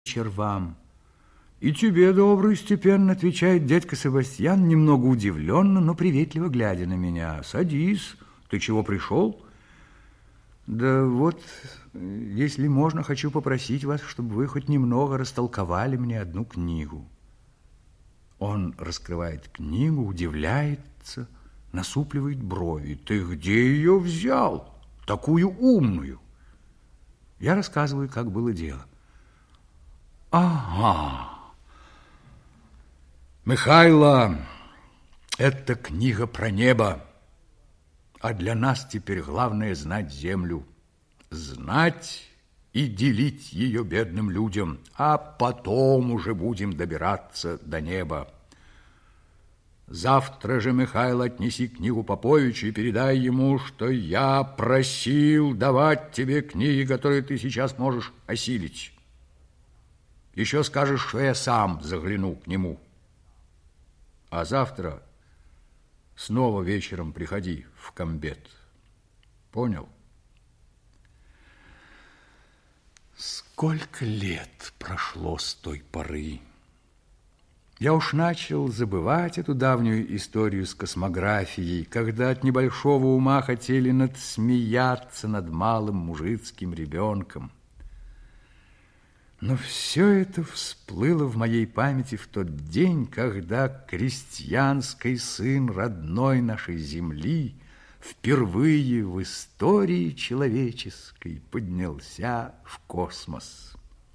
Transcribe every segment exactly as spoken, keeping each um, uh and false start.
вечер вам. И тебе добрый, степенно отвечает дядька Себастьян, немного удивленно, но приветливо глядя на меня. Садись, ты чего пришел? Да вот, если можно, хочу попросить вас, чтобы вы хоть немного растолковали мне одну книгу. Он раскрывает книгу, удивляется, насупливает брови. Ты где ее взял? Такую умную. Я рассказываю, как было дело. Ага. Михайло, это книга про небо. А для нас теперь главное знать землю. Знать и делить ее бедным людям. А потом уже будем добираться до неба. Завтра же, Михайло, отнеси книгу Поповичу и передай ему, что я просил давать тебе книги, которые ты сейчас можешь осилить. Еще скажешь, что я сам загляну к нему. А завтра снова вечером приходи в комбет. Понял? Сколько лет прошло с той поры? Я уж начал забывать эту давнюю историю с космографией, когда от небольшого ума хотели надсмеяться над малым мужицким ребенком. Но все это всплыло в моей памяти в тот день, когда крестьянский сын родной нашей земли впервые в истории человеческой поднялся в космос.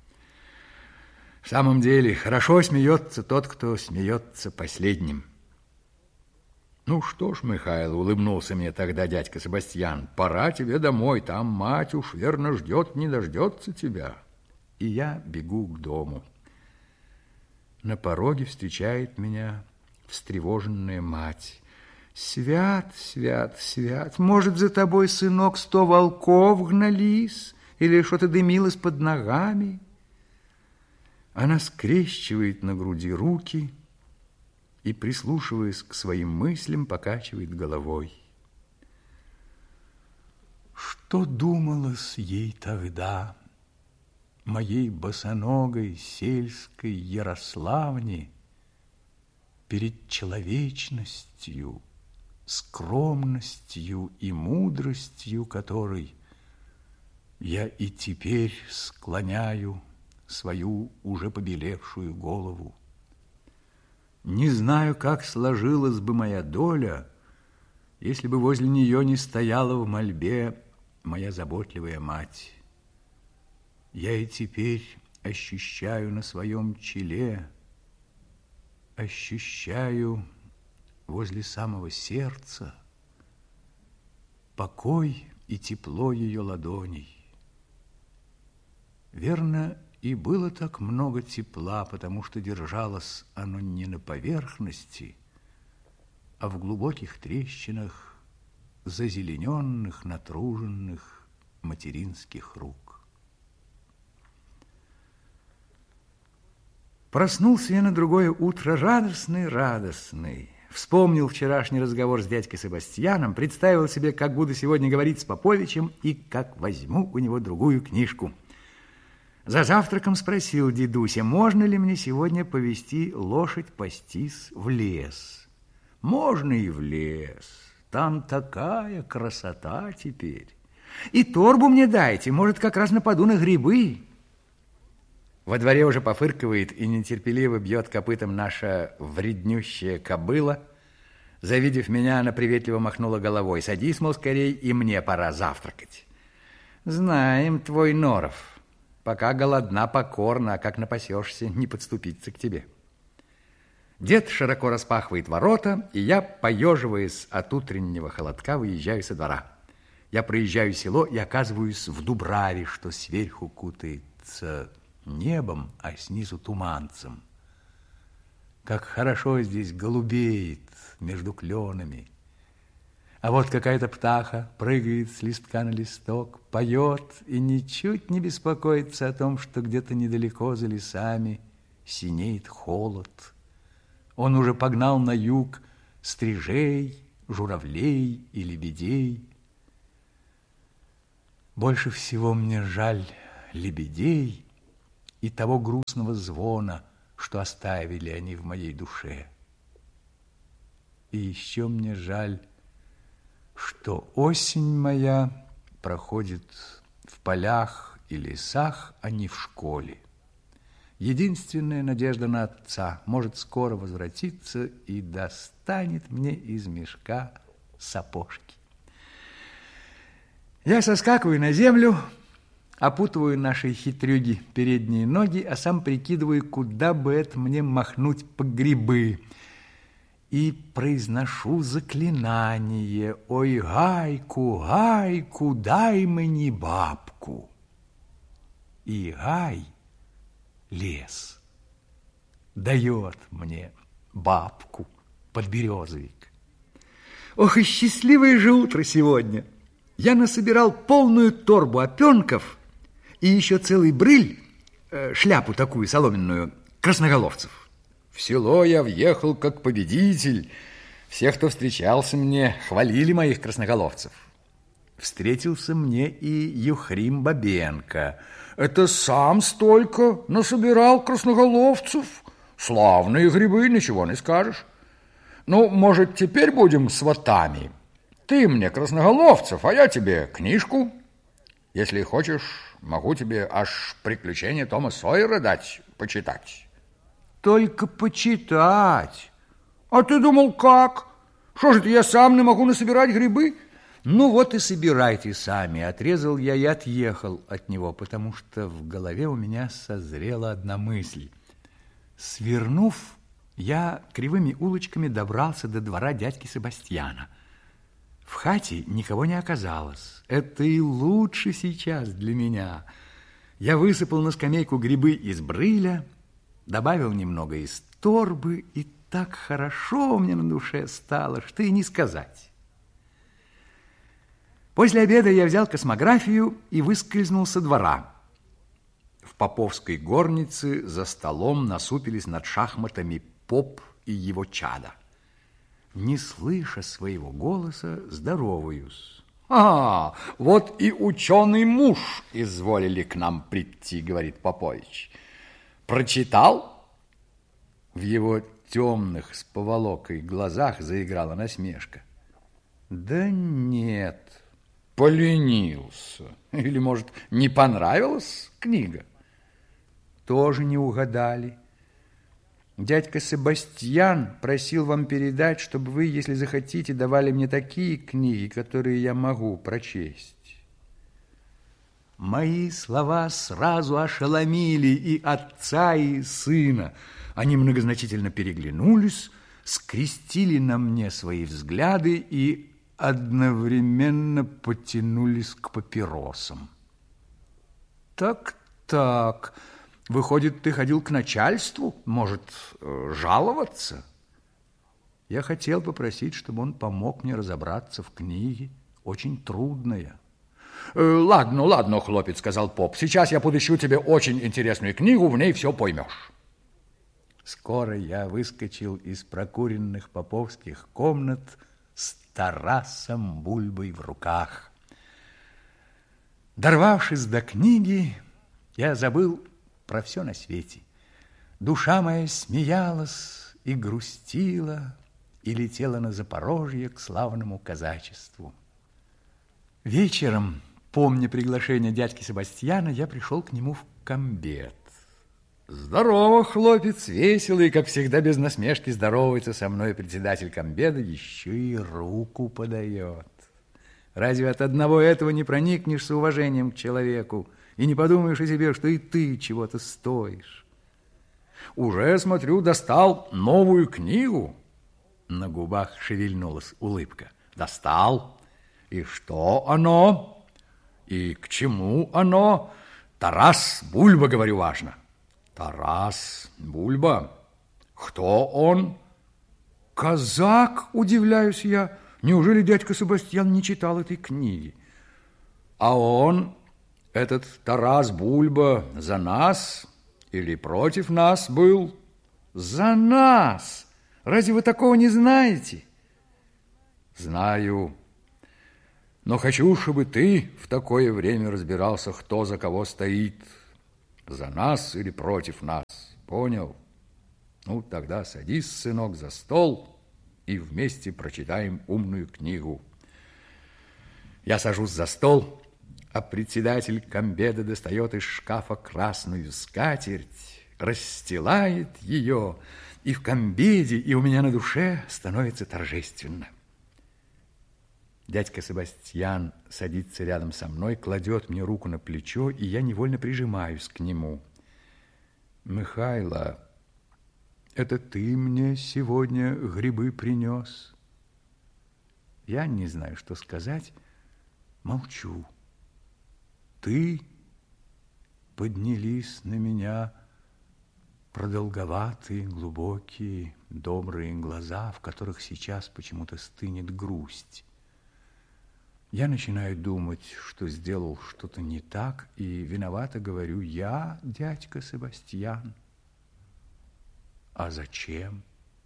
В самом деле, хорошо смеется тот, кто смеется последним. Ну что ж, Михаил, улыбнулся мне тогда дядька Себастьян, пора тебе домой, там мать уж верно ждет, не дождется тебя. И я бегу к дому. На пороге встречает меня встревоженная мать. Свят, свят, свят, может, за тобой, сынок, сто волков гнались или что-то дымилось под ногами? Она скрещивает на груди руки и, прислушиваясь к своим мыслям, покачивает головой. Что думалось ей тогда, моей босоногой сельской Ярославне, перед человечностью, скромностью и мудростью которой я и теперь склоняю свою уже побелевшую голову. Не знаю, как сложилась бы моя доля, если бы возле нее не стояла в мольбе моя заботливая мать. Я и теперь ощущаю на своем челе, ощущаю возле самого сердца покой и тепло ее ладоней. Верно, и было так много тепла, потому что держалось оно не на поверхности, а в глубоких трещинах зазелененных, натруженных материнских рук. Проснулся я на другое утро радостный-радостный. Вспомнил вчерашний разговор с дядькой Себастьяном, представил себе, как буду сегодня говорить с Поповичем и как возьму у него другую книжку. За завтраком спросил дедуся, можно ли мне сегодня повести лошадь пастись в лес. Можно и в лес, там такая красота теперь. И торбу мне дайте, может, как раз нападу на грибы. Во дворе уже пофыркивает и нетерпеливо бьет копытом наша вреднющая кобыла. Завидев меня, она приветливо махнула головой. Садись, мол, скорей, и мне пора завтракать. Знаем твой норов. Пока голодна, покорна, а как напасешься, не подступиться к тебе. Дед широко распахивает ворота, и я, поеживаясь от утреннего холодка, выезжаю со двора. Я проезжаю село и оказываюсь в дубраве, что сверху кутается небом, а снизу туманцем. Как хорошо здесь голубеет между кленами. А вот какая-то птаха прыгает с листка на листок, поет и ничуть не беспокоится о том, что где-то недалеко за лесами синеет холод. Он уже погнал на юг стрижей, журавлей и лебедей. Больше всего мне жаль лебедей и того грустного звона, что оставили они в моей душе. И еще мне жаль, что осень моя проходит в полях и лесах, а не в школе. Единственная надежда на отца может скоро возвратиться и достанет мне из мешка сапожки. Я соскакиваю на землю, опутываю нашей хитрюги передние ноги, а сам прикидываю, куда бы это мне махнуть по грибы. И произношу заклинание: «Ой, гайку, гайку, дай мне бабку». И гай, лес, дает мне бабку, подберезовик. Ох, и счастливое же утро сегодня! Я насобирал полную торбу опенков и еще целый брыль, э, шляпу такую соломенную, красноголовцев. В село я въехал как победитель. Все, кто встречался мне, хвалили моих красноголовцев. Встретился мне и Юхрим Бабенко. Это сам столько насобирал красноголовцев. Славные грибы, ничего не скажешь. Ну, может, теперь будем сватами? Ты мне красноголовцев, а я тебе книжку. Если хочешь, могу тебе аж «Приключения Тома Сойера» дать почитать. Только почитать. А ты думал, как? Что же это, я сам не могу насобирать грибы? Ну вот и собирайте сами. Отрезал я и отъехал от него, потому что в голове у меня созрела одна мысль. Свернув, я кривыми улочками добрался до двора дядьки Себастьяна. В хате никого не оказалось. Это и лучше сейчас для меня. Я высыпал на скамейку грибы из брыля, добавил немного из торбы, и так хорошо мне на душе стало, что и не сказать. После обеда я взял космографию и выскользнул со двора. В поповской горнице за столом насупились над шахматами поп и его чада. Не слыша своего голоса, здороваюсь. «А, вот и ученый муж изволили к нам прийти», — говорит Попович. «Прочитал?» В его темных с поволокой глазах заиграла насмешка. «Да нет, поленился. Или, может, не понравилась книга?» «Тоже не угадали. Дядька Себастьян просил вам передать, чтобы вы, если захотите, давали мне такие книги, которые я могу прочесть». Мои слова сразу ошеломили и отца, и сына. Они многозначительно переглянулись, скрестили на мне свои взгляды и одновременно потянулись к папиросам. «Так-так, выходит, ты ходил к начальству? Может, жаловаться?» Я хотел попросить, чтобы он помог мне разобраться в книге, очень трудная. «Ладно, ладно, хлопец», — сказал поп. «Сейчас я подыщу тебе очень интересную книгу, в ней все поймешь». Скоро я выскочил из прокуренных поповских комнат с Тарасом Бульбой в руках. Дорвавшись до книги, я забыл про все на свете. Душа моя смеялась и грустила, и летела на Запорожье к славному казачеству. Вечером, помня приглашение дядьки Себастьяна, я пришел к нему в комбед. «Здорово, хлопец!» Весело и, как всегда, без насмешки здоровается со мной председатель комбеда, еще и руку подает. Разве от одного этого не проникнешься уважением к человеку и не подумаешь о себе, что и ты чего-то стоишь? «Уже, смотрю, достал новую книгу». На губах шевельнулась улыбка. «Достал? И что оно? И к чему оно? Тарас Бульба, говорю, важно». «Тарас Бульба? Кто он?» «Казак», удивляюсь я. Неужели дядька Себастьян не читал этой книги? «А он, этот Тарас Бульба, за нас или против нас был?» «За нас! Разве вы такого не знаете?» «Знаю, но хочу, чтобы ты в такое время разбирался, кто за кого стоит. За нас или против нас. Понял? Ну, тогда садись, сынок, за стол и вместе прочитаем умную книгу. Я сажусь за стол, а председатель комбеда достает из шкафа красную скатерть, расстилает ее, и в комбеде, и у меня на душе становится торжественно. Дядька Себастьян садится рядом со мной, кладет мне руку на плечо, и я невольно прижимаюсь к нему. Михайло, это ты мне сегодня грибы принес? Я не знаю, что сказать, молчу. Ты? Поднялись на меня продолговатые, глубокие, добрые глаза, в которых сейчас почему-то стынет грусть. Я начинаю думать, что сделал что-то не так, и виновато говорю: я, дядька Себастьян. А зачем?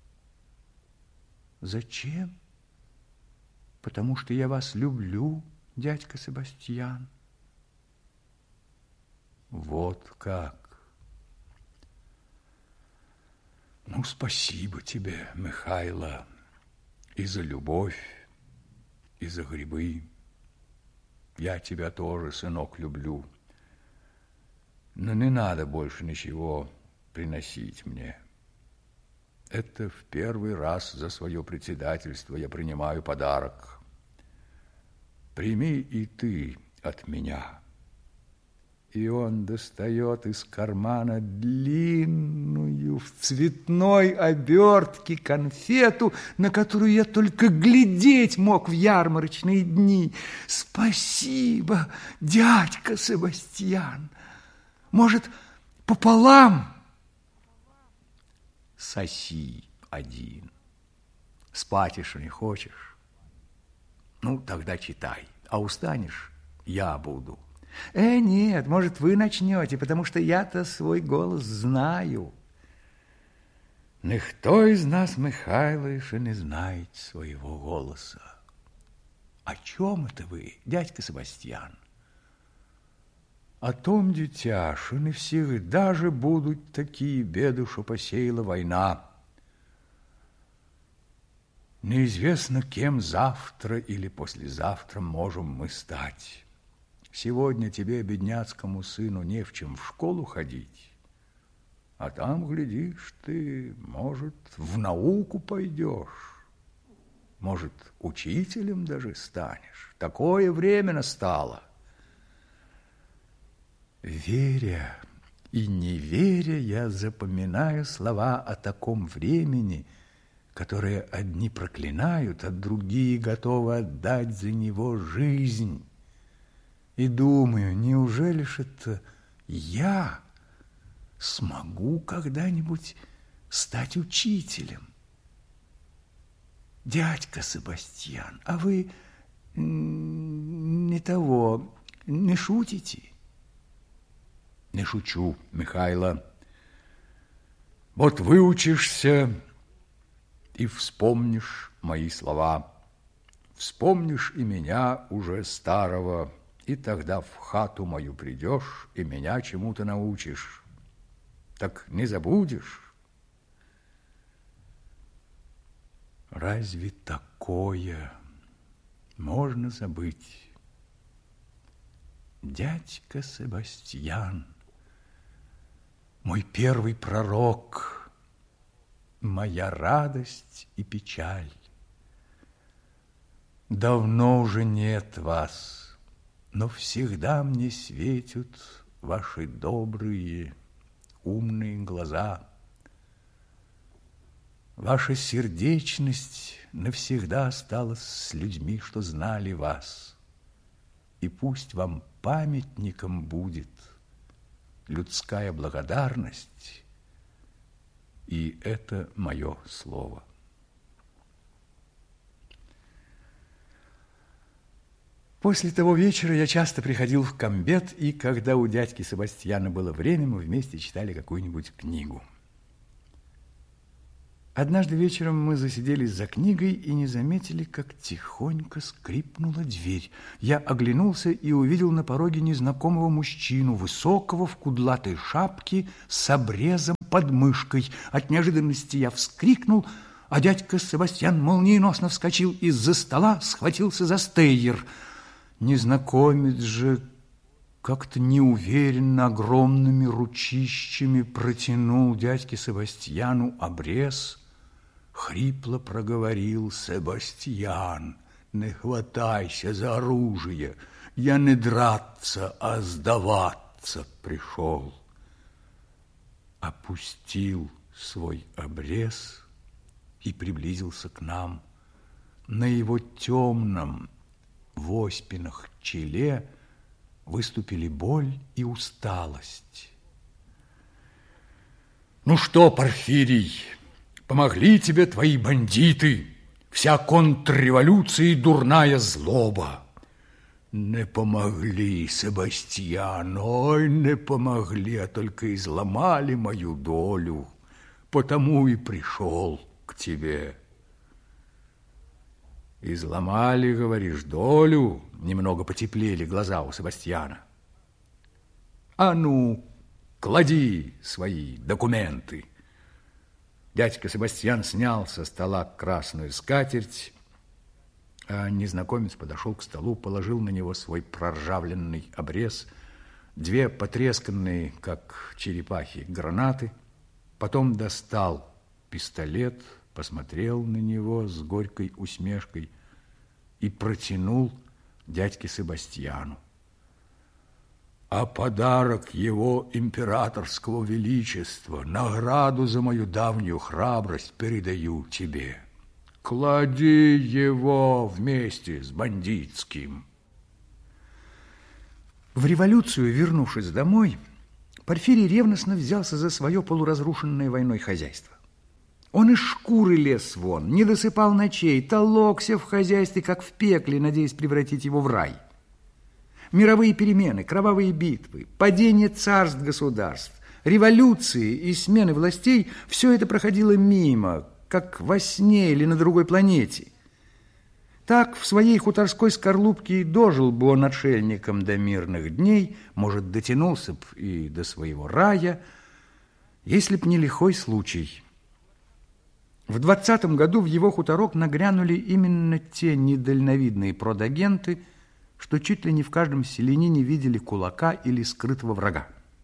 Зачем? Потому что я вас люблю, дядька Себастьян. Вот как. Ну, спасибо тебе, Михайло, и за любовь, и за грибы. Я тебя тоже, сынок, люблю. Но не надо больше ничего приносить мне. Это в первый раз за свое председательство я принимаю подарок. Прими и ты от меня. И он достает из кармана длинную в цветной обертке конфету, на которую я только глядеть мог в ярмарочные дни. Спасибо, дядька Себастьян. Может, пополам? Соси один. Спать еще не хочешь? Ну, тогда читай. А устанешь, я буду. Э, нет, может, вы начнете, потому что я-то свой голос знаю. Никто из нас, Михайло, еще не знает своего голоса. О чем это вы, дядька Себастьян? О том, дитя, что не всегда же будут такие беды, что посеяла война. Неизвестно, кем завтра или послезавтра можем мы стать. Сегодня тебе, бедняцкому сыну, не в чем в школу ходить, а там, глядишь, ты, может, в науку пойдешь, может, учителем даже станешь. Такое время настало. Веря и не веря, я запоминаю слова о таком времени, которое одни проклинают, а другие готовы отдать за него жизнь. И думаю, неужели ж это я смогу когда-нибудь стать учителем? Дядька Себастьян, а вы не того, не шутите? Не шучу, Михайло. Вот выучишься и вспомнишь мои слова. Вспомнишь и меня уже старого, и тогда в хату мою придешь и меня чему-то научишь. Так не забудешь? Разве такое можно забыть? Дядька Себастьян, мой первый пророк, моя радость и печаль. Давно уже нет вас, но всегда мне светят ваши добрые, умные глаза. Ваша сердечность навсегда осталась с людьми, что знали вас. И пусть вам памятником будет людская благодарность, и это мое слово. После того вечера я часто приходил в комбед, и когда у дядьки Себастьяна было время, мы вместе читали какую-нибудь книгу. Однажды вечером мы засиделись за книгой и не заметили, как тихонько скрипнула дверь. Я оглянулся и увидел на пороге незнакомого мужчину, высокого, в кудлатой шапке, с обрезом под мышкой. От неожиданности я вскрикнул, а дядька Себастьян молниеносно вскочил из-за стола, схватился за стейер. Незнакомец же как-то неуверенно огромными ручищами протянул дядьке Себастьяну обрез, хрипло проговорил: «Себастьян, не хватайся за оружие, я не драться, а сдаваться пришел». Опустил свой обрез и приблизился к нам. На его темном, в оспинах челе выступили боль и усталость. «Ну что, Порфирий, помогли тебе твои бандиты, вся контрреволюция и дурная злоба?» «Не помогли, Себастьян, ой, не помогли, а только изломали мою долю, потому и пришел к тебе». «Изломали, говоришь, долю?» Немного потеплели глаза у Себастьяна. «А ну, клади свои документы». Дядька Себастьян снял со стола красную скатерть, а незнакомец подошел к столу, положил на него свой проржавленный обрез, две потресканные, как черепахи, гранаты, потом достал пистолет, посмотрел на него с горькой усмешкой и протянул дядьке Себастьяну. «А подарок его императорского величества, награду за мою давнюю храбрость передаю тебе. Клади его вместе с бандитским». В революцию, вернувшись домой, Порфирий ревностно взялся за свое полуразрушенное войной хозяйство. Он из шкуры лез вон, не досыпал ночей, толокся в хозяйстве, как в пекле, надеясь превратить его в рай. Мировые перемены, кровавые битвы, падение царств-государств, революции и смены властей – все это проходило мимо, как во сне или на другой планете. Так в своей хуторской скорлупке и дожил бы он отшельником до мирных дней, может, дотянулся б и до своего рая, если б не лихой случай. В двадцатом году в его хуторок нагрянули именно те недальновидные продагенты, что чуть ли не в каждом селенине видели кулака или скрытого врага.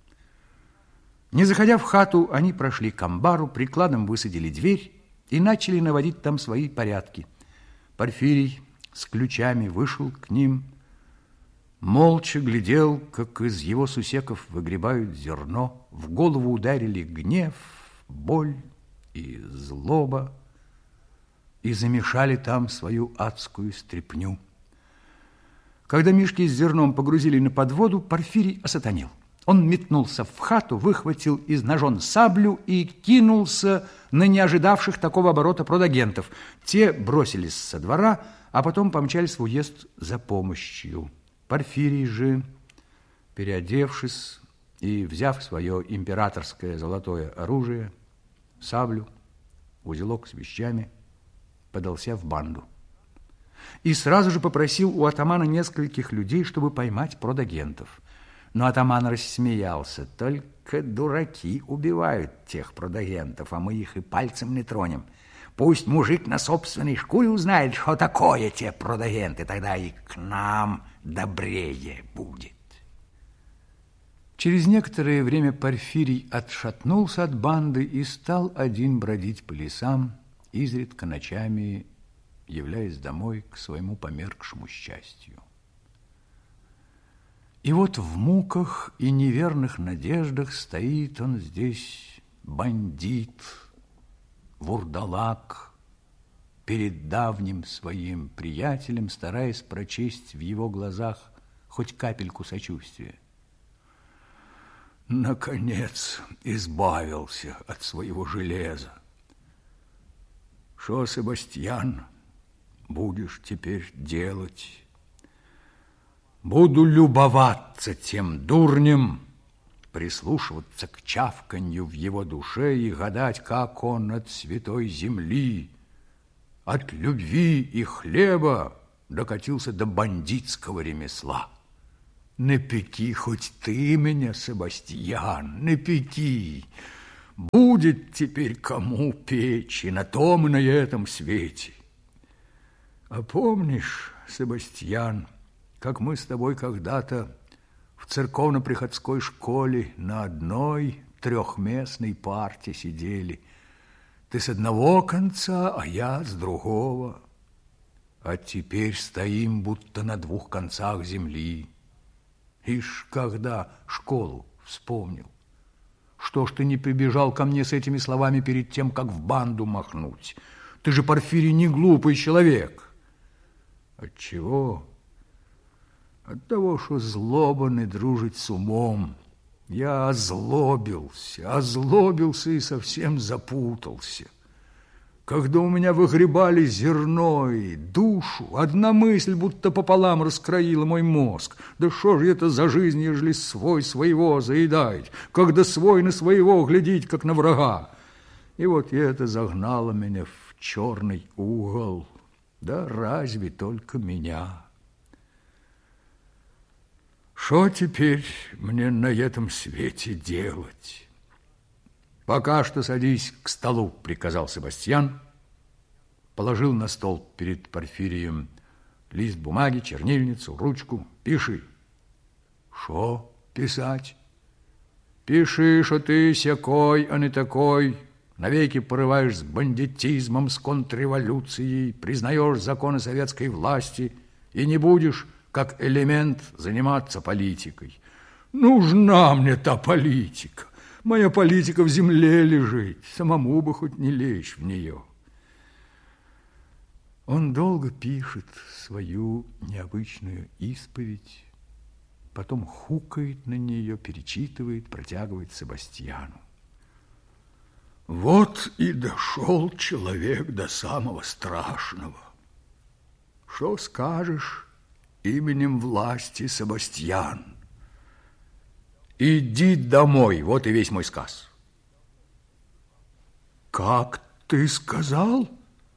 Не заходя в хату, они прошли к амбару, прикладом высадили дверь и начали наводить там свои порядки. Порфирий с ключами вышел к ним, молча глядел, как из его сусеков выгребают зерно, в голову ударили гнев, боль и злоба, и замешали там свою адскую стряпню. Когда мешки с зерном погрузили на подводу, Порфирий осатанел. Он метнулся в хату, выхватил из ножен саблю и кинулся на неожидавших такого оборота продагентов. Те бросились со двора, а потом помчались в уезд за помощью. Порфирий же, переодевшись и взяв свое императорское золотое оружие, саблю, узелок с вещами, подался в банду. И сразу же попросил у атамана нескольких людей, чтобы поймать продагентов. Но атаман рассмеялся. Только дураки убивают тех продагентов, а мы их и пальцем не тронем. Пусть мужик на собственной шкуре узнает, что такое те продагенты, тогда и к нам добрее будет. Через некоторое время Порфирий отшатнулся от банды и стал один бродить по лесам, изредка ночами являясь домой к своему померкшему счастью. И вот в муках и неверных надеждах стоит он здесь, бандит, вурдалак, перед давним своим приятелем, стараясь прочесть в его глазах хоть капельку сочувствия. Наконец избавился от своего железа. Что, Себастьян, будешь теперь делать? Буду любоваться тем дурнем, прислушиваться к чавканью в его душе и гадать, как он от святой земли, от любви и хлеба докатился до бандитского ремесла. Не пеки хоть ты меня, Себастьян, не пеки. Будет теперь кому печь и на том, и на этом свете. А помнишь, Себастьян, как мы с тобой когда-то в церковно-приходской школе на одной трехместной парте сидели? Ты с одного конца, а я с другого. А теперь стоим будто на двух концах земли. Ишь, когда школу вспомнил. Что ж ты не прибежал ко мне с этими словами перед тем, как в банду махнуть? Ты же, Порфирий, не глупый человек. Отчего? От того, что злоба не дружит с умом. Я озлобился, озлобился и совсем запутался. Когда у меня выгребали зерно и душу, одна мысль будто пополам раскроила мой мозг. Да что же это за жизнь, ежели свой своего заедает, когда свой на своего глядеть, как на врага? И вот это загнало меня в черный угол. Да разве только меня? Что теперь мне на этом свете делать? Пока что садись к столу, приказал Себастьян, положил на стол перед Порфирием лист бумаги, чернильницу, ручку. Пиши. Что писать? Пиши, что ты сякой, а не такой, навеки порываешь с бандитизмом, с контрреволюцией, признаешь законы советской власти и не будешь, как элемент, заниматься политикой. Нужна мне та политика. Моя политика в земле лежит, самому бы хоть не лечь в нее. Он долго пишет свою необычную исповедь, потом хукает на нее, перечитывает, протягивает Себастьяну. Вот и дошел человек до самого страшного. Что скажешь именем власти, Себастьян? Иди домой, вот и весь мой сказ. Как ты сказал?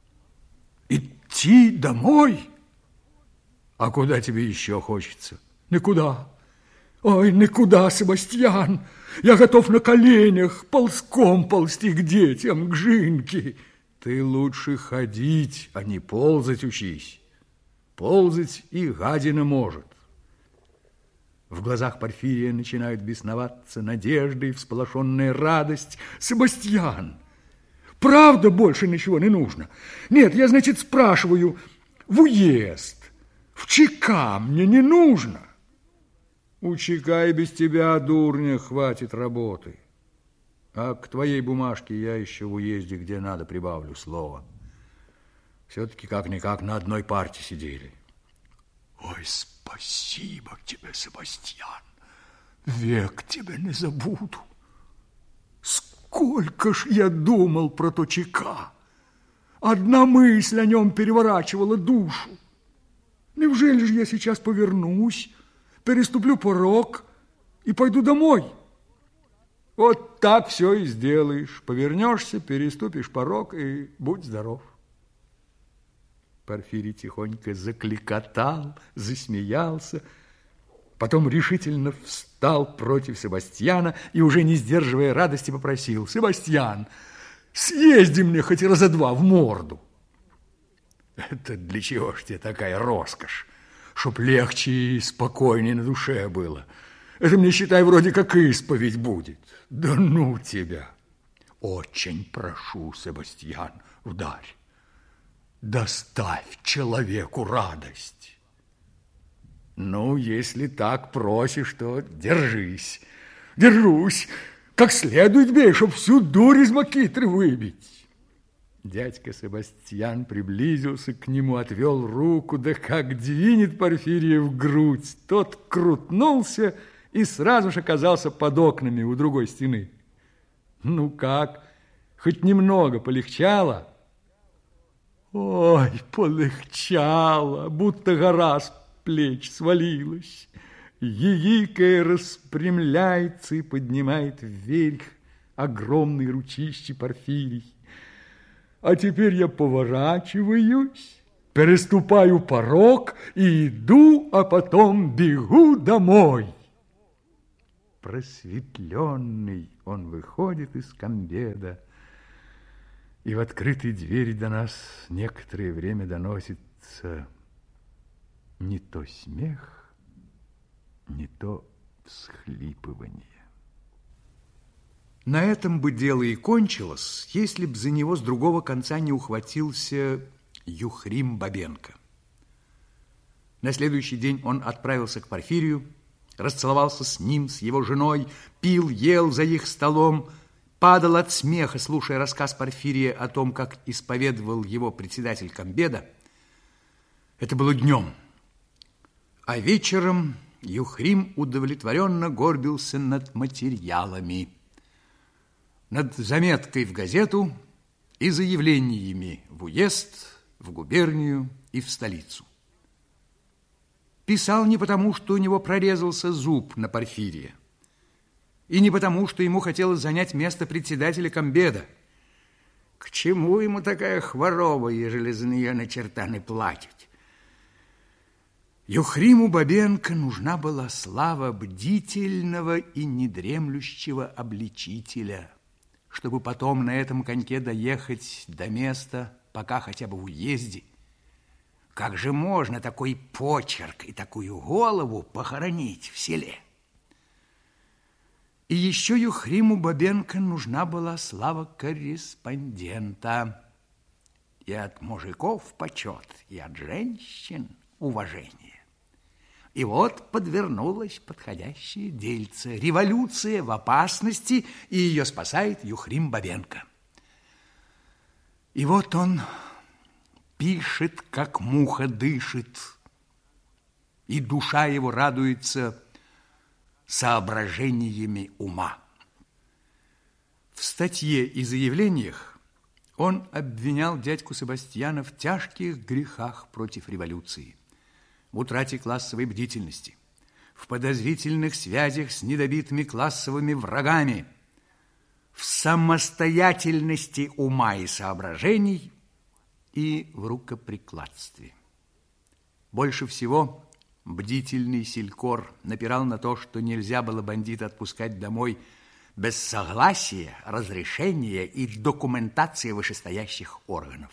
Идти домой? А куда тебе еще хочется? Никуда. Ой, никуда, Себастьян. Я готов на коленях ползком ползти к детям, к Жинке. Ты лучше ходить, а не ползать учись. Ползать и гадина может. В глазах Порфирия начинают бесноваться надежды и всполошенная радость. Себастьян, правда больше ничего не нужно? Нет, я, значит, спрашиваю, в уезд, в ЧК мне не нужно. У ЧК и без тебя, дурня, хватит работы. А к твоей бумажке я еще в уезде, где надо, прибавлю слово. Все-таки как-никак на одной парте сидели. Ой, спасибо тебе, Себастьян. Век тебя не забуду. Сколько ж я думал про то ЧК. Одна мысль о нем переворачивала душу. Неужели же я сейчас повернусь, переступлю порог и пойду домой? Вот так все и сделаешь. Повернешься, переступишь порог и будь здоров. Порфирий тихонько закликотал, засмеялся, потом решительно встал против Себастьяна и, уже не сдерживая радости, попросил: Себастьян, съезди мне хоть раза два в морду. Это для чего ж тебе такая роскошь? Чтоб легче и спокойнее на душе было. Это мне, считай, вроде как исповедь будет. Да ну тебя! Очень прошу, Себастьян, вдарь. Доставь человеку радость. Ну, если так просишь, то держись. Держусь. Как следует бей, чтоб всю дурь из макитры выбить. Дядька Себастьян приблизился к нему, отвел руку, да как двинет Порфирия в грудь. Тот крутнулся и сразу же оказался под окнами у другой стены. Ну как, хоть немного полегчало? Ой, полегчало, будто гора с плеч свалилась. Яикая распрямляется и поднимает вверх огромные ручищи Порфирий. А теперь я поворачиваюсь, переступаю порог и иду, а потом бегу домой. Просветленный он выходит из камбеда, и в открытой двери до нас некоторое время доносится не то смех, не то всхлипывание. На этом бы дело и кончилось, если б за него с другого конца не ухватился Юхрим Бабенко. На следующий день он отправился к Порфирию, расцеловался с ним, с его женой, пил, ел за их столом, падал от смеха, слушая рассказ Порфирия о том, как исповедовал его председатель камбеда. Это было днем. А вечером Юхрим удовлетворенно горбился над материалами, над заметкой в газету и заявлениями в уезд, в губернию и в столицу. Писал не потому, что у него прорезался зуб на Порфирия, и не потому, что ему хотелось занять место председателя камбеда. К чему ему такая хвороба, ежели за нее на черта не платят? Юхриму Бабенко нужна была слава бдительного и недремлющего обличителя, чтобы потом на этом коньке доехать до места, пока хотя бы в уезде. Как же можно такой почерк и такую голову похоронить в селе? И еще Юхриму Бабенко нужна была слава корреспондента. И от мужиков почет, и от женщин уважение. И вот подвернулось подходящее дельце. Революция в опасности, и ее спасает Юхрим Бабенко. И вот он пишет, как муха дышит, и душа его радуется соображениями ума. В статье и заявлениях он обвинял дядьку Себастьяна в тяжких грехах против революции, в утрате классовой бдительности, в подозрительных связях с недобитыми классовыми врагами, в самостоятельности ума и соображений и в рукоприкладстве. Больше всего бдительный селькор напирал на то, что нельзя было бандита отпускать домой без согласия, разрешения и документации вышестоящих органов.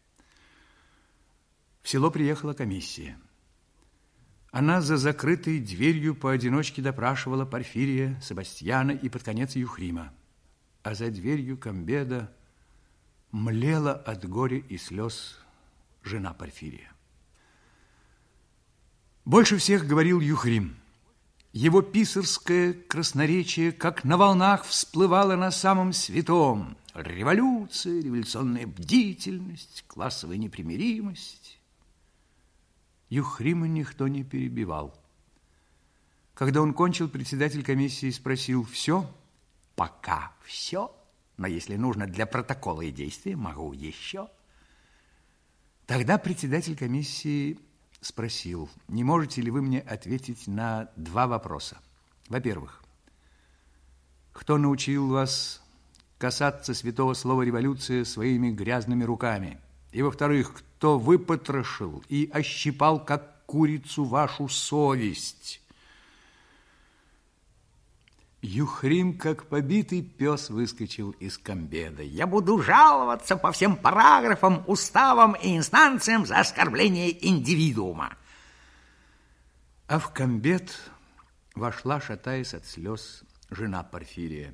В село приехала комиссия. Она за закрытой дверью поодиночке допрашивала Порфирия, Себастьяна и под конец Юхрима. А за дверью камбеда млела от горя и слез жена Порфирия. Больше всех говорил Юхрим. Его писарское красноречие, как на волнах, всплывало на самом святом. Революция, революционная бдительность, классовая непримиримость. Юхрима никто не перебивал. Когда он кончил, председатель комиссии спросил: «Все?» «Пока все, но если нужно для протокола и действия, могу еще». Тогда председатель комиссии спросил: «Не можете ли вы мне ответить на два вопроса? Во-первых, кто научил вас касаться святого слова революция своими грязными руками? И, во-вторых, кто выпотрошил и ощипал, как курицу, вашу совесть?» Юхрим, как побитый пес, выскочил из камбеда. «Я буду жаловаться по всем параграфам, уставам и инстанциям за оскорбление индивидуума». А в камбед вошла, шатаясь от слез, жена Порфирия.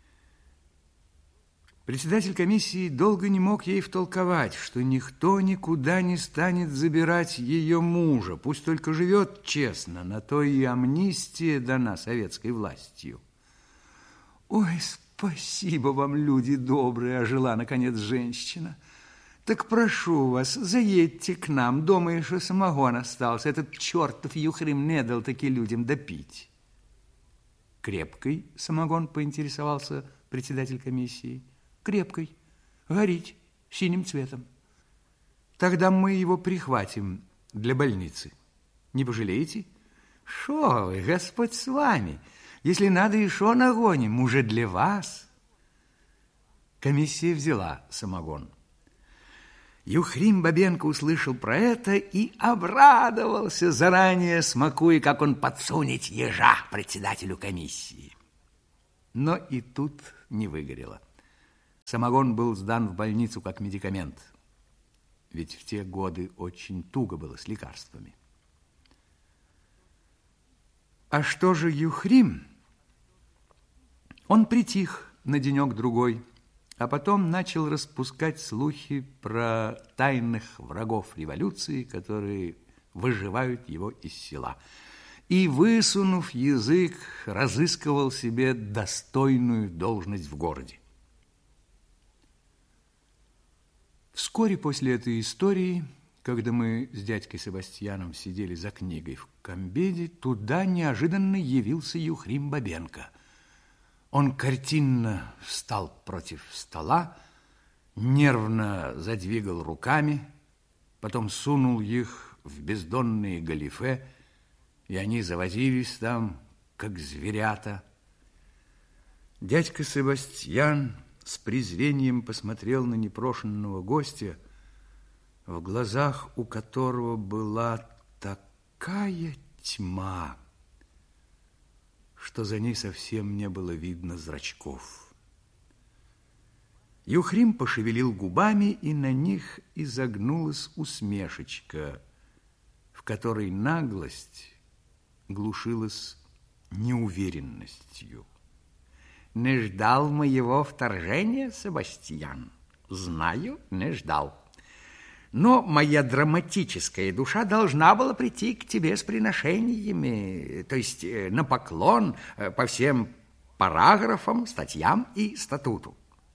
Председатель комиссии долго не мог ей втолковать, что никто никуда не станет забирать ее мужа, пусть только живет честно, на то и амнистия дана советской властью. «Ой, спасибо вам, люди добрые!» – ожила, наконец, женщина. «Так прошу вас, заедьте к нам, дома еще самогон остался. Этот чертов Юхрим не дал таки людям допить». «Крепкий самогон?» – поинтересовался председатель комиссии. «Крепкий, горить, синим цветом». «Тогда мы его прихватим для больницы. Не пожалеете? Шо вы, Господь с вами. Если надо, и шо нагоним, уже для вас. Комиссия взяла самогон. Юхрим Бабенко услышал про это и обрадовался, заранее смакуя, как он подсунет ежа председателю комиссии. Но и тут не выгорело. Самогон был сдан в больницу как медикамент, ведь в те годы очень туго было с лекарствами. А что же Юхрим? Он притих на денек-другой, а потом начал распускать слухи про тайных врагов революции, которые выживают его из села. И, высунув язык, разыскивал себе достойную должность в городе. Вскоре после этой истории, когда мы с дядькой Себастьяном сидели за книгой в комбеде, туда неожиданно явился Юхрим Бабенко. Он картинно встал против стола, нервно задвигал руками, потом сунул их в бездонные галифе, и они завозились там, как зверята. Дядька Себастьян с презрением посмотрел на непрошенного гостя, в глазах у которого была такая тьма, что за ней совсем не было видно зрачков. Юхрим пошевелил губами, и на них изогнулась усмешечка, в которой наглость глушилась неуверенностью. Не ждал моего вторжения, Себастьян? Знаю, не ждал. Но моя драматическая душа должна была прийти к тебе с приношениями, то есть на поклон по всем параграфам, статьям и статуту.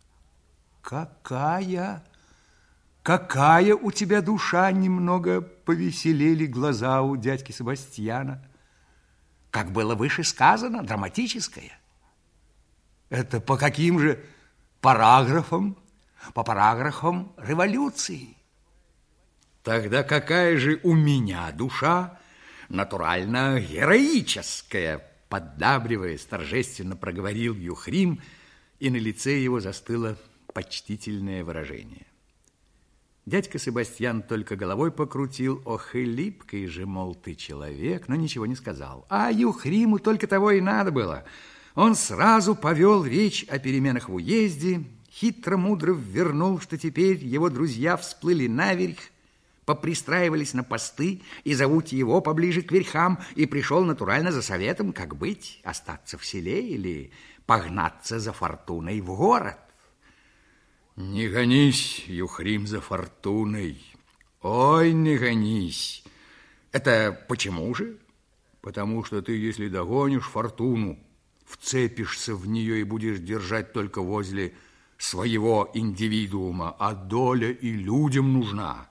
Какая, какая у тебя душа? Немного повеселели глаза у дядьки Себастьяна. Как было выше сказано, драматическая. Это по каким же параграфам? По параграфам революции. Тогда какая же у меня душа? Натурально героическая, поддабриваясь, торжественно проговорил Юхрим, и на лице его застыло почтительное выражение. Дядька Себастьян только головой покрутил, ох и липкий же, мол, ты человек, но ничего не сказал. А Юхриму только того и надо было. Он сразу повел речь о переменах в уезде, хитро-мудро ввернул, что теперь его друзья всплыли наверх, попристраивались на посты и зовут его поближе к верхам, и пришел натурально за советом, как быть, остаться в селе или погнаться за фортуной в город. Не гонись, Юхрим, за фортуной. Ой, не гонись. Это почему же? Потому что ты, если догонишь фортуну, вцепишься в нее и будешь держать только возле своего индивидуума, а доля и людям нужна.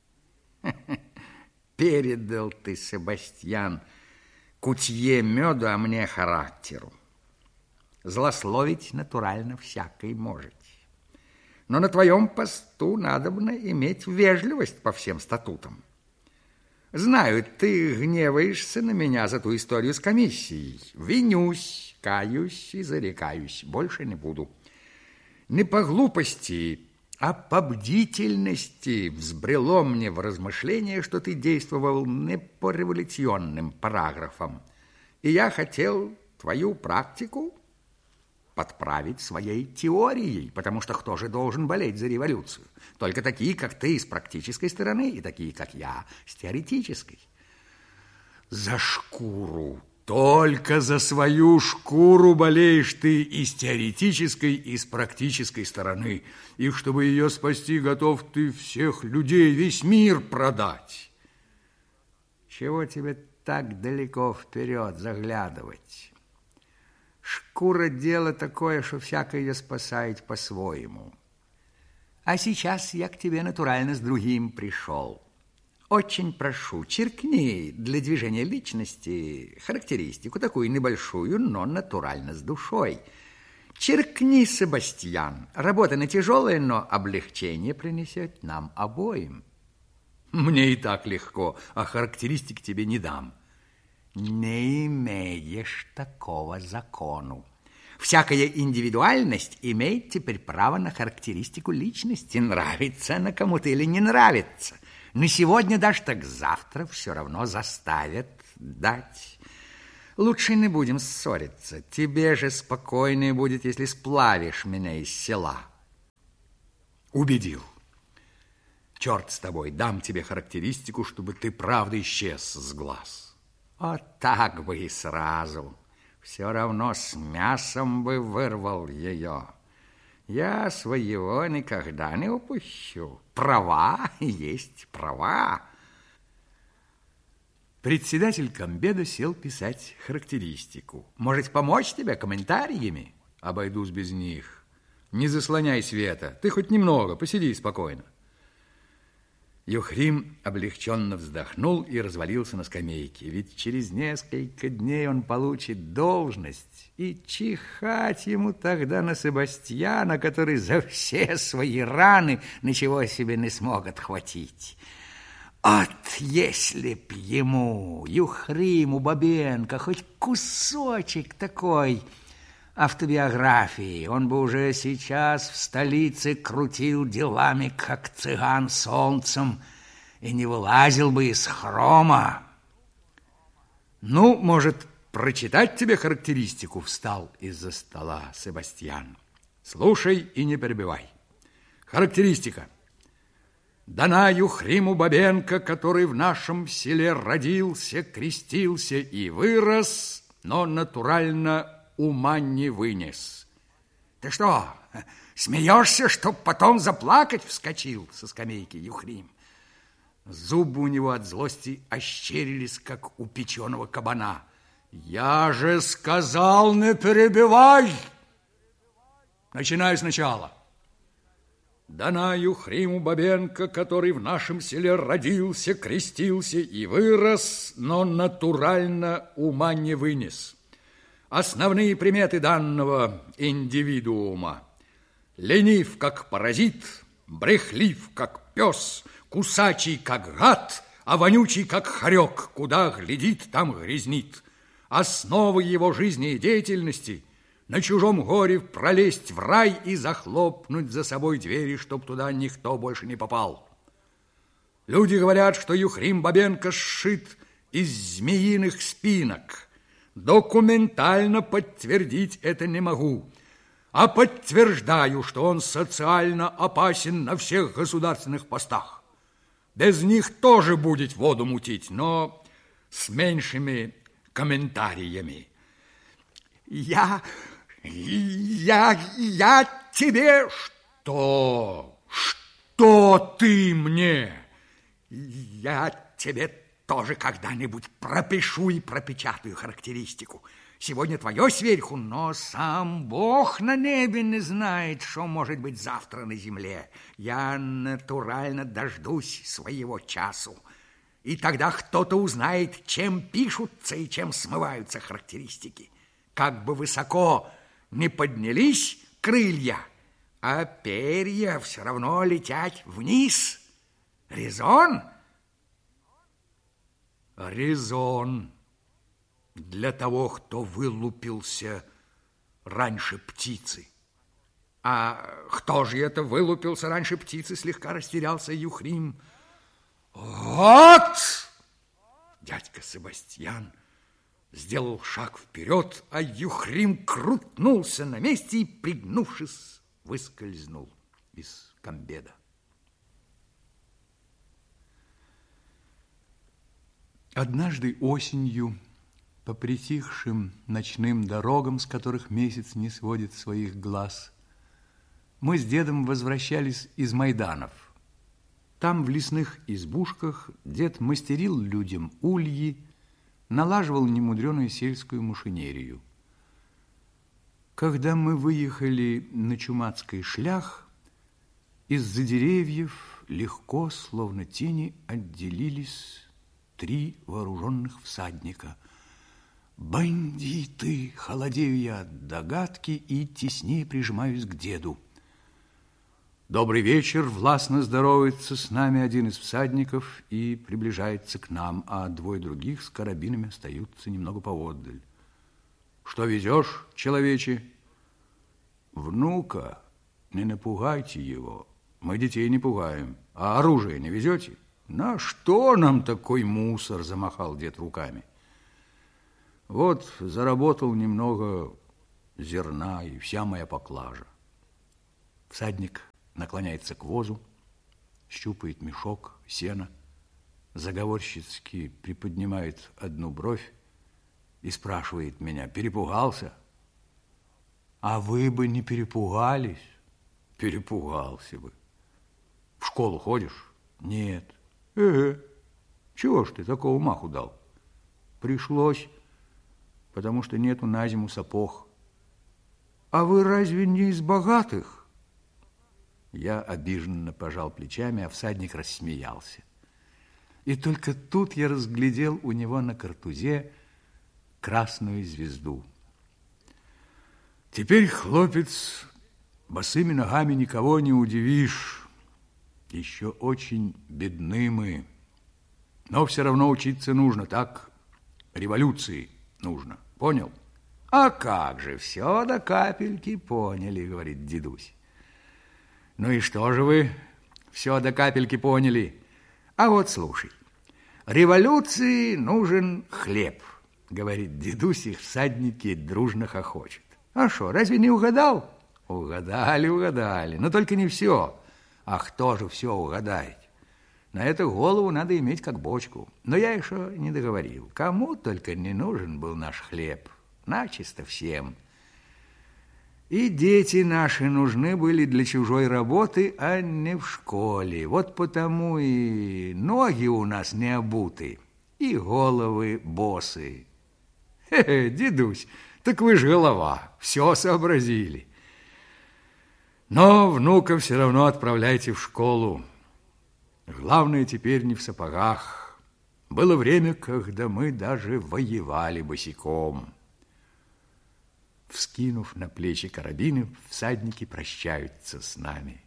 Передал ты, Себастьян, кутье меду, а мне характеру. Злословить натурально всякой может. Но на твоем посту надобно иметь вежливость по всем статутам. Знаю, ты гневаешься на меня за ту историю с комиссией. Винюсь, каюсь и зарекаюсь. Больше не буду. Не по глупости, а по бдительности взбрело мне в размышление, что ты действовал не по революционным параграфам. И я хотел твою практику подправить своей теорией, потому что кто же должен болеть за революцию? Только такие, как ты, с практической стороны, и такие, как я, с теоретической. За шкуру, только за свою шкуру болеешь ты и с теоретической, и с практической стороны. И чтобы ее спасти, готов ты всех людей, весь мир продать. Чего тебе так далеко вперед заглядывать? Шкура – дело такое, что всяко ее спасает по-своему. А сейчас я к тебе натурально с другим пришел. Очень прошу, черкни для движения личности характеристику такую небольшую, но натурально с душой. Черкни, Себастьян. Работа не тяжелая, но облегчение принесет нам обоим. Мне и так легко, а характеристик тебе не дам. Не имеешь такого закону. Всякая индивидуальность имеет теперь право на характеристику личности. Нравится она кому-то или не нравится. На сегодня дашь, так завтра все равно заставят дать. Лучше не будем ссориться. Тебе же спокойнее будет, если сплавишь меня из села. Убедил. Черт с тобой, дам тебе характеристику, чтобы ты правда исчез с глаз. Вот так бы и сразу. Все равно с мясом бы вырвал ее. Я своего никогда не упущу. Права есть права. Председатель комбеда сел писать характеристику. Может, помочь тебе комментариями? Обойдусь без них. Не заслоняй света. Ты хоть немного, посиди спокойно. Юхрим облегченно вздохнул и развалился на скамейке. Ведь через несколько дней он получит должность. И чихать ему тогда на Себастьяна, который за все свои раны ничего себе не смог отхватить. От если б ему, Юхриму Бабенко, хоть кусочек такой автобиографии, он бы уже сейчас в столице крутил делами, как цыган солнцем, и не вылазил бы из хрома. Ну, может, прочитать тебе характеристику? Встал из-за стола Себастьян. Слушай и не перебивай. Характеристика. Дана Юхриму Бабенко, который в нашем селе родился, крестился и вырос, но натурально ума не вынес. Ты что, смеешься, чтоб потом заплакать? Вскочил со скамейки Юхрим. Зубы у него от злости ощерились, как у печеного кабана. Я же сказал, не перебивай! Начинаю сначала. Дана Юхриму Бабенко, который в нашем селе родился, крестился и вырос, но натурально ума не вынес. Основные приметы данного индивидуума. Ленив, как паразит, брехлив, как пес, кусачий, как гад, а вонючий, как хорек. Куда глядит, там грязнит. Основа его жизни и деятельности – на чужом горе пролезть в рай и захлопнуть за собой двери, чтоб туда никто больше не попал. Люди говорят, что Юхрим Бабенко сшит из змеиных спинок. Документально подтвердить это не могу, а подтверждаю, что он социально опасен на всех государственных постах. Без них тоже будет воду мутить, но с меньшими комментариями. Я... Я... Я тебе... Что? Что ты мне? Я тебе тоже когда-нибудь пропишу и пропечатаю характеристику. Сегодня твое сверху, но сам Бог на небе не знает, что может быть завтра на земле. Я натурально дождусь своего часу. И тогда кто-то узнает, чем пишутся и чем смываются характеристики. Как бы высоко не поднялись крылья, а перья все равно летят вниз. Резон? Резон для того, кто вылупился раньше птицы. А кто же это вылупился раньше птицы? Слегка растерялся Юхрим. Вот! Дядька Себастьян сделал шаг вперед, а Юхрим крутнулся на месте и, пригнувшись, выскользнул из комбеда. Однажды осенью по притихшим ночным дорогам, с которых месяц не сводит своих глаз, мы с дедом возвращались из Майданов. Там в лесных избушках дед мастерил людям ульи, налаживал немудреную сельскую машинерию. Когда мы выехали на Чумацкий шлях, из-за деревьев легко, словно тени, отделились три вооруженных всадника. «Бандиты!» — холодею я от догадки и теснее прижимаюсь к деду. Добрый вечер, властно здоровается с нами один из всадников и приближается к нам, а двое других с карабинами остаются немного поотдаль. Что везешь, человече? Внука, не напугайте его. Мы детей не пугаем. А оружие не везете? На что нам такой мусор, замахал дед руками. Вот заработал немного зерна и вся моя поклажа. Всадник наклоняется к возу, щупает мешок, сена, заговорщицки приподнимает одну бровь и спрашивает меня: перепугался? А вы бы не перепугались? Перепугался бы. В школу ходишь? Нет. Э, чего ж ты такого маху дал? Пришлось, потому что нету на зиму сапог. А вы разве не из богатых? Я обиженно пожал плечами, а всадник рассмеялся. И только тут я разглядел у него на картузе красную звезду. Теперь, хлопец, босыми ногами никого не удивишь. Еще очень бедны мы. Но все равно учиться нужно, так? Революции нужно. Понял? А как же, все до капельки поняли, говорит дедусь. Ну и что же вы все до капельки поняли? А вот слушай. Революции нужен хлеб, говорит дедусь, и всадники дружно хохочут. А что, разве не угадал? Угадали, угадали, но только не все. А кто же все угадает? На эту голову надо иметь как бочку. Но я еще не договорил. Кому только не нужен был наш хлеб. Начисто всем. И дети наши нужны были для чужой работы, а не в школе. Вот потому и ноги у нас не обуты, и головы босы. Хе-хе, дедусь, так вы ж голова, все сообразили. Но внука все равно отправляйте в школу. Главное теперь не в сапогах. Было время, когда мы даже воевали босиком. Вскинув на плечи карабины, всадники прощаются с нами.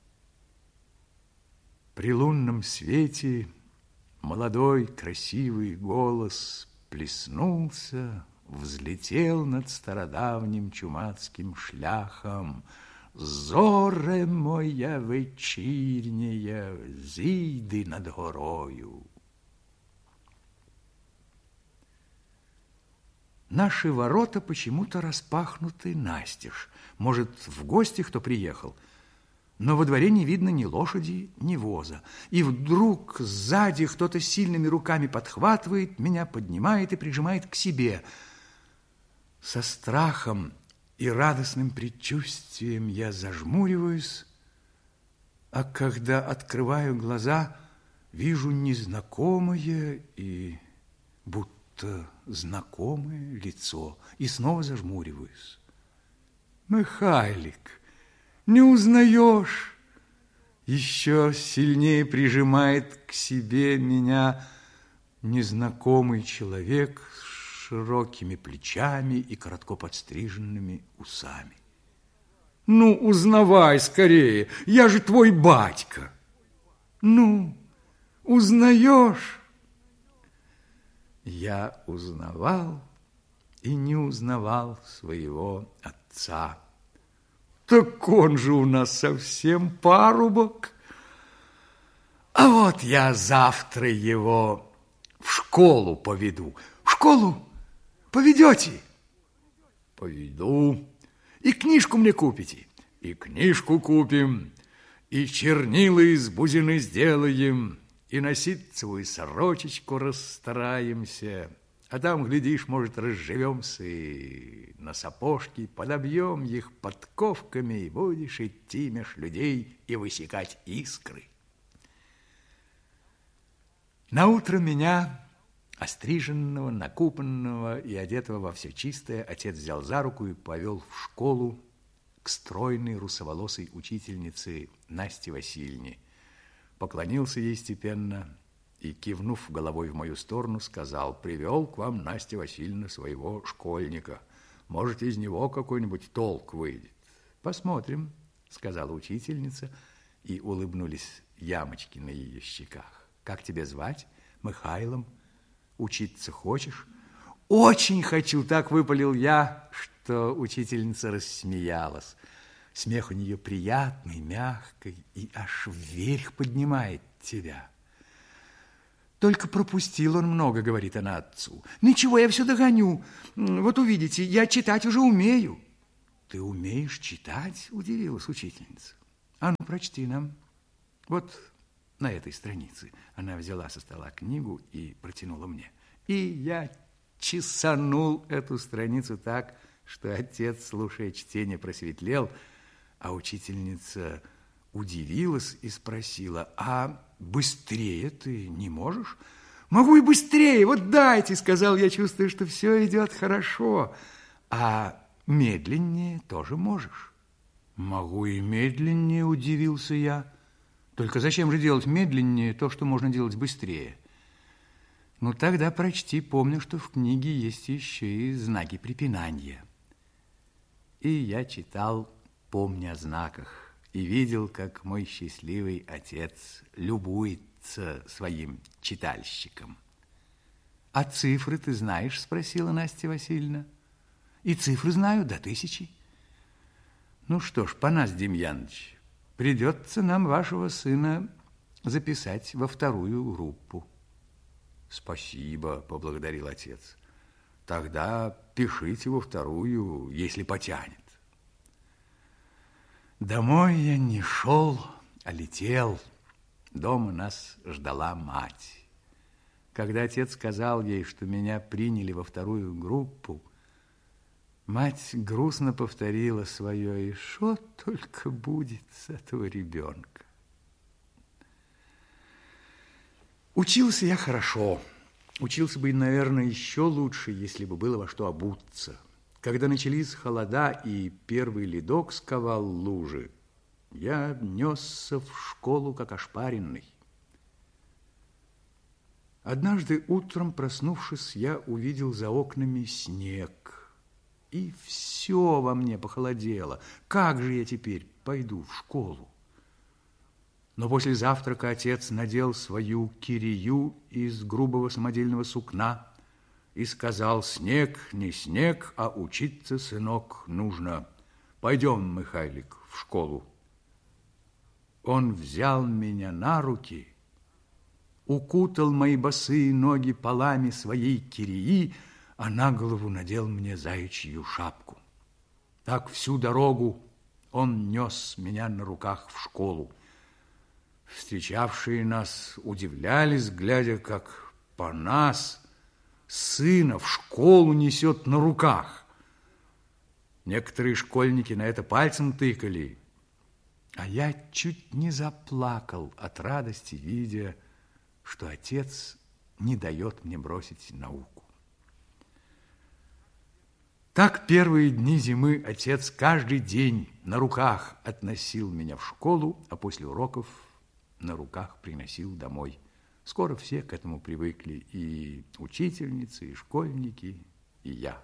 При лунном свете молодой красивый голос плеснулся, взлетел над стародавним чумацким шляхом. Зоре моя вечірня, зійди над горою. Наши ворота почему-то распахнуты настежь. Может, в гости кто приехал. Но во дворе не видно ни лошади, ни воза. И вдруг сзади кто-то сильными руками подхватывает меня, поднимает и прижимает к себе. Со страхом и радостным предчувствием я зажмуриваюсь, а когда открываю глаза, вижу незнакомое и будто знакомое лицо, и снова зажмуриваюсь. Михайлик, не узнаешь? Еще сильнее прижимает к себе меня незнакомый человек с широкими плечами и коротко подстриженными усами. Ну, узнавай скорее, я же твой батька. Ну, узнаешь? Я узнавал и не узнавал своего отца. Так он же у нас совсем парубок. А вот я завтра его в школу поведу. В школу поведете? Поведу. И книжку мне купите? И книжку купим, и чернила из бузины сделаем, и на ситцевую сорочечку расстараемся, а там, глядишь, может, разживемся и на сапожки подобьем их подковками, и будешь идти меж людей и высекать искры. Наутро меня, остриженного, накупанного и одетого во все чистое, отец взял за руку и повел в школу к стройной русоволосой учительнице Насте Васильевне. Поклонился ей степенно и, кивнув головой в мою сторону, сказал: привел к вам, Настя Васильевна, своего школьника. Может, из него какой-нибудь толк выйдет. Посмотрим, сказала учительница, и улыбнулись ямочки на ее щеках. Как тебя звать? Михайлом. Учиться хочешь? Очень хочу, так выпалил я, что учительница рассмеялась. Смех у нее приятный, мягкий и аж вверх поднимает тебя. Только пропустил он много, говорит она отцу. Ничего, я все догоню. Вот увидите, я читать уже умею. Ты умеешь читать? Удивилась учительница. А ну, прочти нам. Вот на этой странице. Она взяла со стола книгу и протянула мне. И я чесанул эту страницу так, что отец, слушая чтение, просветлел, а учительница удивилась и спросила, а быстрее ты не можешь? Могу и быстрее, вот дайте, сказал я, чувствую, что все идет хорошо. А медленнее тоже можешь? Могу и медленнее, удивился я. Только зачем же делать медленнее то, что можно делать быстрее? Ну, тогда прочти, помню, что в книге есть еще и знаки препинания. И я читал, помня о знаках, и видел, как мой счастливый отец любуется своим читальщиком. «А цифры ты знаешь?» – спросила Настя Васильевна. «И цифры знаю до тысячи». «Ну что ж, Панас Демьяныч, придется нам вашего сына записать во вторую группу». «Спасибо», – поблагодарил отец. «Тогда пишите во вторую, если потянет». Домой я не шел, а летел. Дома нас ждала мать. Когда отец сказал ей, что меня приняли во вторую группу, мать грустно повторила свое: «И что только будет с этого ребенка?» Учился я хорошо. Учился бы, наверное, еще лучше, если бы было во что обуться. Когда начались холода и первый ледок сковал лужи, я несся в школу как ошпаренный. Однажды утром, проснувшись, я увидел за окнами снег, и все во мне похолодело. Как же я теперь пойду в школу? Но после завтрака отец надел свою кирию из грубого самодельного сукна и сказал: «Снег не снег, а учиться, сынок, нужно. Пойдем, Михайлик, в школу». Он взял меня на руки, укутал мои босые ноги полами своей кирии, а на голову надел мне заячью шапку. Так всю дорогу он нес меня на руках в школу. Встречавшие нас удивлялись, глядя, как Панас сына в школу несет на руках. Некоторые школьники на это пальцем тыкали, а я чуть не заплакал от радости, видя, что отец не дает мне бросить науку. Так первые дни зимы отец каждый день на руках относил меня в школу, а после уроков на руках приносил домой. Скоро все к этому привыкли, и учительницы, и школьники, и я.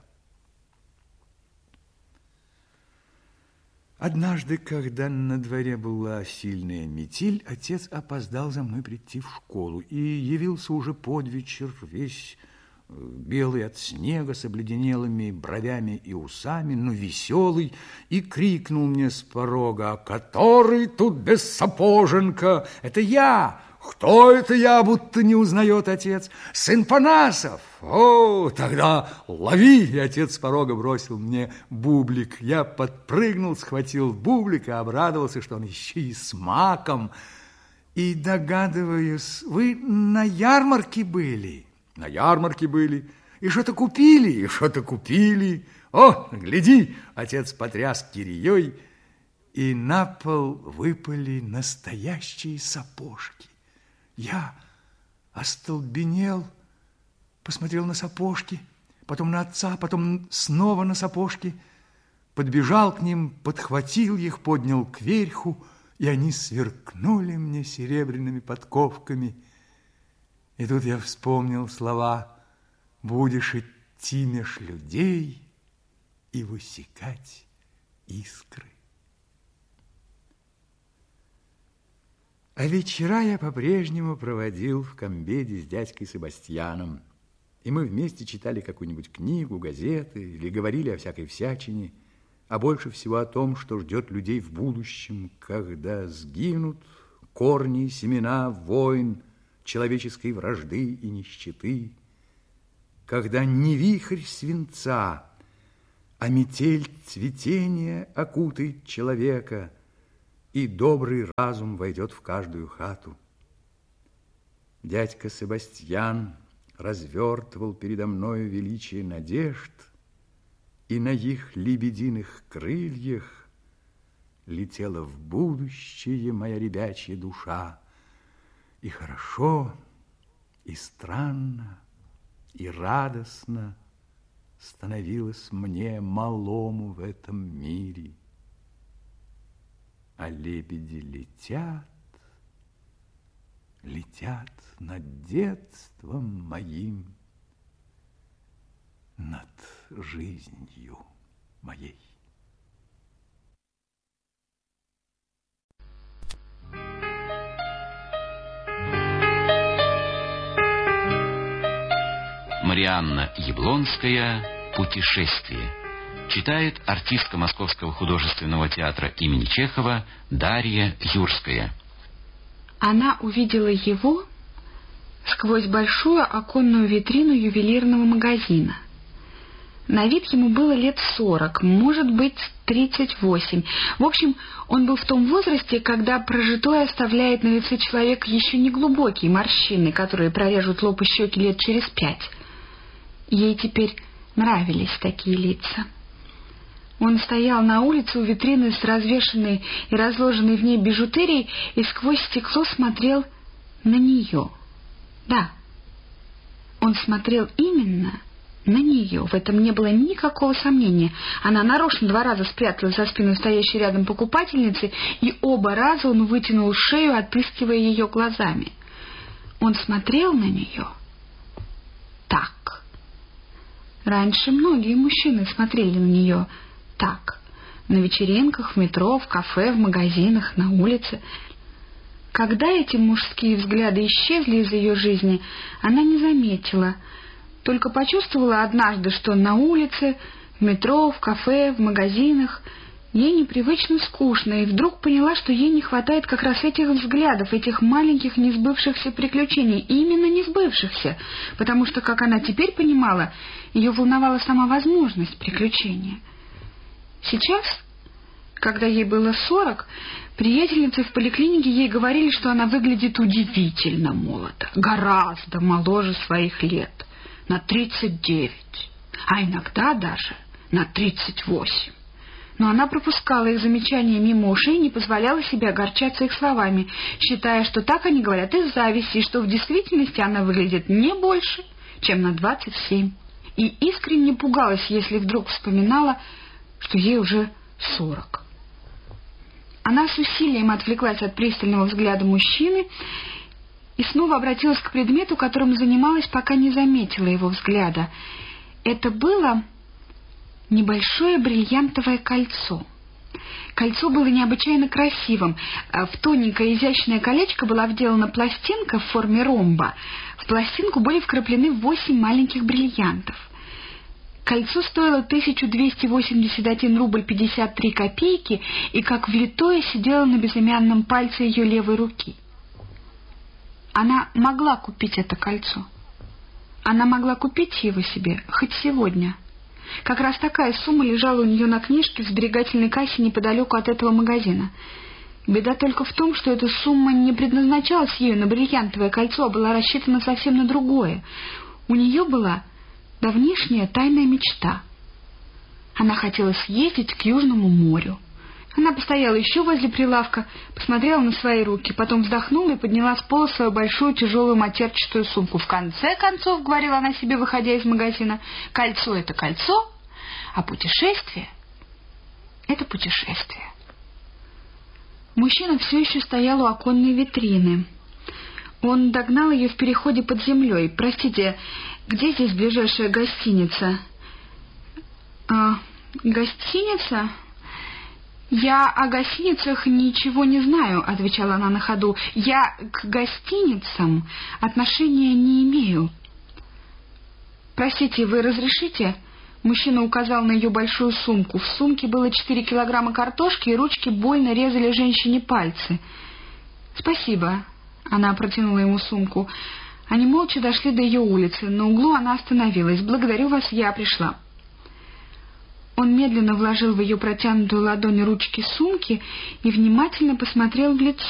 Однажды, когда на дворе была сильная метель, отец опоздал за мной прийти в школу и явился уже под вечер, весь белый от снега, с обледенелыми бровями и усами, но веселый, и крикнул мне с порога: «А который тут без сапоженка? Это я!» «Кто это я?» – будто не узнает отец. «Сын Панасов!» «О, тогда лови!» И отец с порога бросил мне бублик. Я подпрыгнул, схватил бублик и обрадовался, что он еще и с маком. И догадываюсь, вы на ярмарке были? На ярмарке были. И что-то купили, и что-то купили. О, гляди! Отец потряс кирией, и на пол выпали настоящие сапожки. Я остолбенел, посмотрел на сапожки, потом на отца, потом снова на сапожки, подбежал к ним, подхватил их, поднял кверху, и они сверкнули мне серебряными подковками. И тут я вспомнил слова: «Будешь идти меж людей и высекать искры». А вечера я по-прежнему проводил в комбеде с дядькой Себастьяном. И мы вместе читали какую-нибудь книгу, газеты или говорили о всякой всячине, а больше всего о том, что ждет людей в будущем, когда сгинут корни, семена войн, человеческой вражды и нищеты, когда не вихрь свинца, а метель цветения окутает человека, и добрый разум войдет в каждую хату. Дядька Себастьян развертывал передо мною величие надежд, и на их лебединых крыльях летела в будущее моя ребячья душа. И хорошо, и странно, и радостно становилось мне малому в этом мире. А лебеди летят, летят над детством моим, над жизнью моей. Марианна Яблонская «Путешествие». Читает артистка Московского художественного театра имени Чехова Дарья Юрская. Она увидела его сквозь большую оконную витрину ювелирного магазина. На вид ему было лет сорок, может быть, тридцать восемь. В общем, он был в том возрасте, когда прожитое оставляет на лице человека еще не глубокие морщины, которые прорежут лоб и щеки лет через пять. Ей теперь нравились такие лица. Он стоял на улице у витрины с развешанной и разложенной в ней бижутерией и сквозь стекло смотрел на нее. Да, он смотрел именно на нее, в этом не было никакого сомнения. Она нарочно два раза спряталась за спину стоящей рядом покупательницы, и оба раза он вытянул шею, отыскивая ее глазами. Он смотрел на нее так. Раньше многие мужчины смотрели на нее так. На вечеринках, в метро, в кафе, в магазинах, на улице. Когда эти мужские взгляды исчезли из ее жизни, она не заметила, только почувствовала однажды, что на улице, в метро, в кафе, в магазинах ей непривычно скучно, и вдруг поняла, что ей не хватает как раз этих взглядов, этих маленьких несбывшихся приключений, именно несбывшихся, потому что, как она теперь понимала, ее волновала сама возможность приключения. Сейчас, когда ей было сорок, приятельницы в поликлинике ей говорили, что она выглядит удивительно молодо, гораздо моложе своих лет, на тридцать девять, а иногда даже на тридцать восемь. Но она пропускала их замечания мимо ушей и не позволяла себе огорчаться их словами, считая, что так они говорят из зависти, и что в действительности она выглядит не больше, чем на двадцать семь. И искренне пугалась, если вдруг вспоминала, что ей уже сорок. Она с усилием отвлеклась от пристального взгляда мужчины и снова обратилась к предмету, которым занималась, пока не заметила его взгляда. Это было небольшое бриллиантовое кольцо. Кольцо было необычайно красивым. В тоненькое изящное колечко была вделана пластинка в форме ромба. В пластинку были вкраплены восемь маленьких бриллиантов. Кольцо стоило тысячу двести восемьдесят один рубль пятьдесят три копейки и, как влитое, сидело на безымянном пальце ее левой руки. Она могла купить это кольцо. Она могла купить его себе хоть сегодня. Как раз такая сумма лежала у нее на книжке в сберегательной кассе неподалеку от этого магазина. Беда только в том, что эта сумма не предназначалась ею на бриллиантовое кольцо, а была рассчитана совсем на другое. У нее была давнишняя тайная мечта. Она хотела съездить к Южному морю. Она постояла еще возле прилавка, посмотрела на свои руки, потом вздохнула и подняла с пола свою большую тяжелую матерчатую сумку. В конце концов, говорила она себе, выходя из магазина, кольцо — это кольцо, а путешествие — это путешествие. Мужчина все еще стоял у оконной витрины. Он догнал ее в переходе под землей. «Простите, где здесь ближайшая гостиница?» «А, гостиница? «Я о гостиницах ничего не знаю», — отвечала она на ходу. «Я к гостиницам отношения не имею». «Простите, вы разрешите?» Мужчина указал на ее большую сумку. В сумке было четыре килограмма картошки, и ручки больно резали женщине пальцы. «Спасибо». Она протянула ему сумку. Они молча дошли до ее улицы. На углу она остановилась. «Благодарю вас, я пришла». Он медленно вложил в ее протянутую ладонь ручки сумки и внимательно посмотрел в лицо.